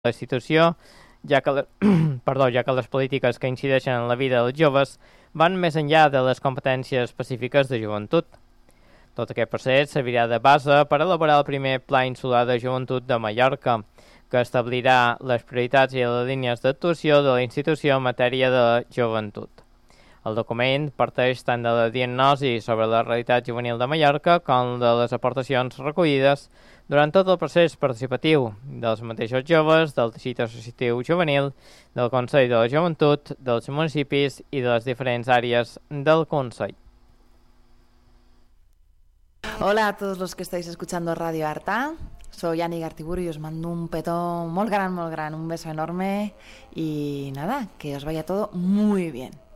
la institució, ja que les polítiques que incideixen en la vida dels joves van més enllà de les competències específiques de joventut. Tot aquest procés servirà de base per elaborar el primer Pla Insular de Joventut de Mallorca, que establirà les prioritats i les línies d'actuació de la institució en matèria de joventut. El document parteix tant de la diagnosi sobre la realitat juvenil de Mallorca com de les aportacions recollides durant tot el procés participatiu dels mateixos joves, del teixit associatiu juvenil, del Consell de la Joventut, dels municipis i de les diferents àrees del Consell. Hola a todos los que estáis escuchando Radio Arta. Soy Yani Gartiburu y os mando un petón muy gran, un beso enorme y nada, que os vaya todo muy bien.